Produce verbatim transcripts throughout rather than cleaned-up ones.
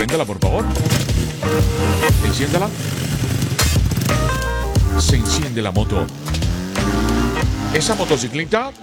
Préndala, por favor. Enciéndala. Se enciende la moto. Esa motocicleta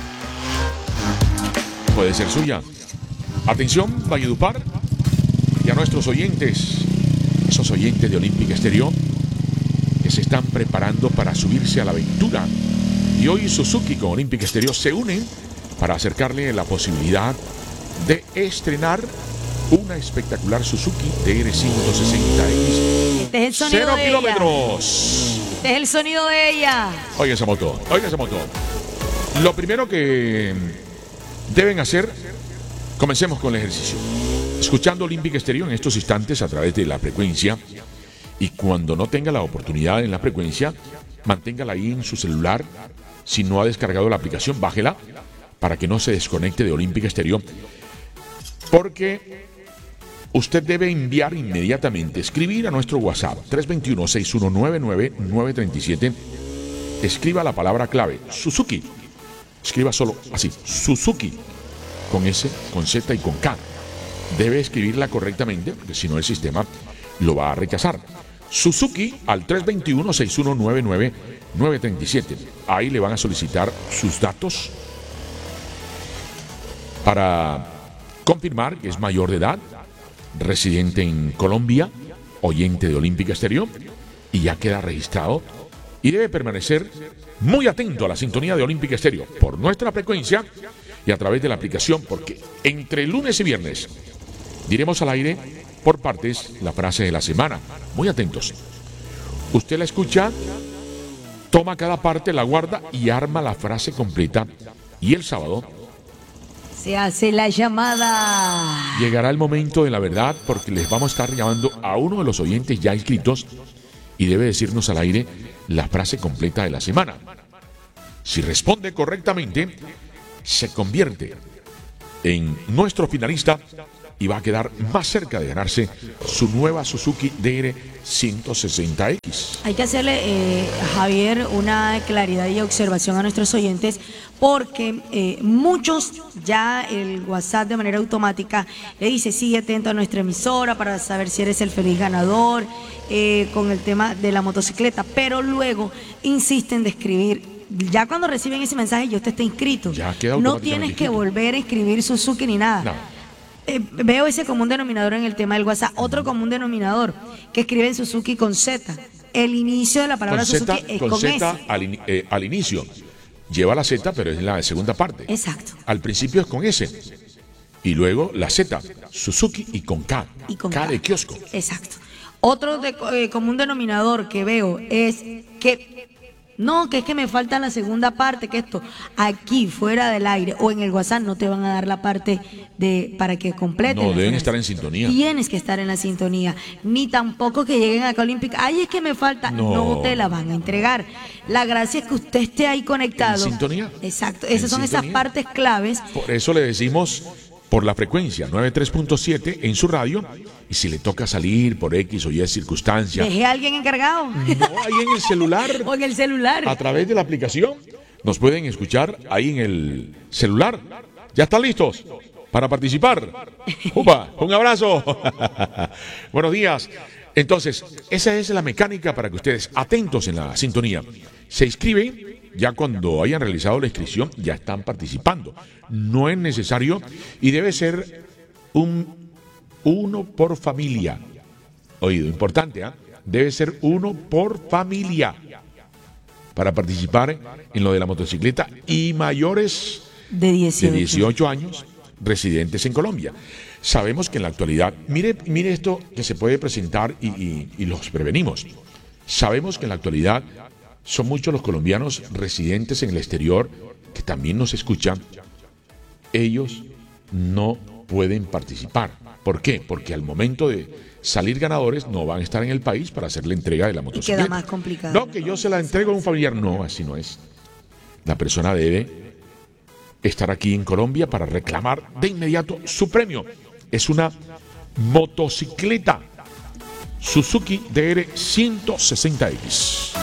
puede ser suya. Atención, Valledupar, y a nuestros oyentes, esos oyentes de Olímpica Estéreo que se están preparando para subirse a la aventura. Y hoy Suzuki con Olímpica Estéreo se unen para acercarle la posibilidad de estrenar una espectacular Suzuki D R ciento sesenta X. Este es el sonido Cero de kilómetros. ella. Este es el sonido de ella. Oiga esa moto, oiga esa moto. Lo primero que deben hacer, comencemos con el ejercicio. Escuchando Olímpica Estéreo en estos instantes a través de la frecuencia. Y cuando no tenga la oportunidad en la frecuencia, manténgala ahí en su celular. Si no ha descargado la aplicación, bájela para que no se desconecte de Olímpica Estéreo. Porque usted debe enviar inmediatamente, escribir a nuestro WhatsApp tres dos uno, seis uno nueve nueve, nueve tres siete. Escriba la palabra clave Suzuki. Escriba solo así, Suzuki, con S, con Z y con K. Debe escribirla correctamente, porque si no el sistema lo va a rechazar. Suzuki al tres dos uno, seis uno nueve nueve, nueve tres siete. Ahí le van a solicitar sus datos para confirmar que es mayor de edad, residente en Colombia, oyente de Olímpica Estéreo, y ya queda registrado. Y debe permanecer muy atento a la sintonía de Olímpica Estéreo por nuestra frecuencia y a través de la aplicación, porque entre lunes y viernes diremos al aire por partes la frase de la semana. Muy atentos. Usted la escucha, toma cada parte, la guarda y arma la frase completa. Y el sábado se hace la llamada. Llegará el momento de la verdad, porque les vamos a estar llamando a uno de los oyentes ya inscritos y debe decirnos al aire la frase completa de la semana. Si responde correctamente, se convierte en nuestro finalista y va a quedar más cerca de ganarse su nueva Suzuki D R ciento sesenta X. Hay que hacerle, eh, Javier, una claridad y observación a nuestros oyentes, porque eh, muchos ya el WhatsApp de manera automática le dice: sigue atento a nuestra emisora para saber si eres el feliz ganador, eh, con el tema de la motocicleta, pero luego insisten de escribir. Ya cuando reciben ese mensaje, ya usted está inscrito. Ya queda no automáticamente tienes que inscrito. volver a escribir Suzuki ni nada. No. Eh, veo ese común denominador en el tema del WhatsApp. Otro común denominador, que escriben Suzuki con Z. El inicio de la palabra Con Z, Suzuki es con con Z S. al, in- eh, al inicio. Lleva la Z, pero es en la segunda parte. Exacto. Al principio es con S. Y luego la Z, Suzuki, y con K. Y con K K. de kiosco. Exacto. Otro de, eh, común denominador que veo es que no, que es que me falta la segunda parte, que esto aquí fuera del aire o en el WhatsApp no te van a dar la parte de para que completen. No, la deben frase. estar en sintonía. Tienes que estar en la sintonía. Ni tampoco que lleguen acá a Olímpica. Ay, es que me falta. No. No te la van a entregar. La gracia es que usted esté ahí conectado. ¿En sintonía? Exacto. ¿En Esas son sintonía? esas partes claves. Por eso le decimos por la frecuencia noventa y tres punto siete en su radio. Y si le toca salir por X o Y circunstancia, Dejé a alguien encargado. no, ahí en el celular, O en el celular. a través de la aplicación, nos pueden escuchar ahí en el celular. ¿Ya están listos para participar? ¡Upa! ¡Un abrazo! Buenos días. Entonces, esa es la mecánica para que ustedes, atentos en la sintonía, se inscriben. Ya cuando hayan realizado la inscripción, ya están participando. No es necesario y debe ser un uno por familia. Oído, importante, ¿ah? Debe ser uno por familia para participar en lo de la motocicleta y mayores De dieciocho. de dieciocho años residentes en Colombia. Sabemos que en la actualidad, mire, mire esto que se puede presentar y, y, y los prevenimos. Sabemos que en la actualidad son muchos los colombianos residentes en el exterior que también nos escuchan. Ellos no pueden participar. ¿Por qué? Porque al momento de salir ganadores no van a estar en el país para hacer la entrega de la Y motocicleta. queda más complicado. No, que yo se la entrego a un familiar. No, así no es. La persona debe estar aquí en Colombia para reclamar de inmediato su premio. Es una motocicleta Suzuki D R ciento sesenta X.